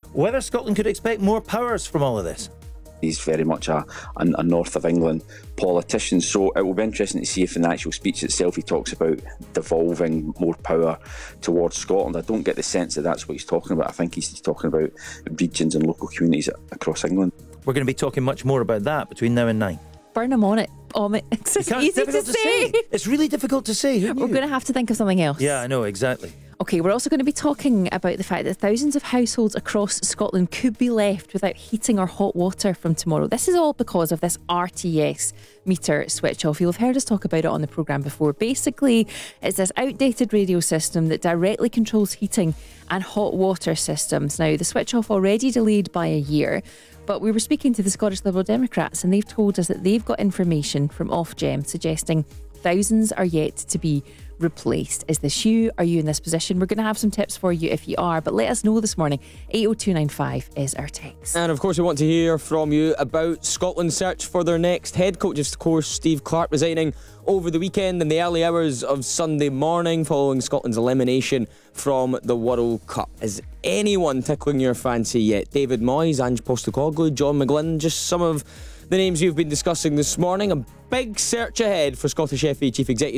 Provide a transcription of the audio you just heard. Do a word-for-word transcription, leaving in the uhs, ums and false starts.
whether Scotland could expect more powers from all of this. He's very much a, a, a north of England politician, so it will be interesting to see if in the actual speech itself he talks about devolving more power towards Scotland. I don't get the sense that that's what he's talking about. I think he's talking about regions and local communities across England. We're going to be talking much more about that between now and nine. Burn him on it. Oh, it's just easy to, to say. say. It's really difficult to say. Who knew? We're going to have to think of something else. Yeah, I know, exactly. Okay, we're also going to be talking about the fact that thousands of households across Scotland could be left without heating or hot water from tomorrow. This is all because of this R T S meter switch off. You'll have heard us talk about it on the programme before. Basically, it's this outdated radio system that directly controls heating and hot water systems. Now, the switch off already delayed by a year, but we were speaking to the Scottish Liberal Democrats and they've told us that they've got information from Ofgem suggesting thousands are yet to be replaced. Is this you? Are you in this position? We're going to have some tips for you if you are, but let us know this morning. eight oh two nine five is our text. And of course we want to hear from you about Scotland's search for their next head coach. Of course, Steve Clarke resigning over the weekend in the early hours of Sunday morning following Scotland's elimination from the World Cup. Is anyone tickling your fancy yet? David Moyes, Ange Postecoglou, John McGlynn, just some of the names you've been discussing this morning. A big search ahead for Scottish F A Chief Executive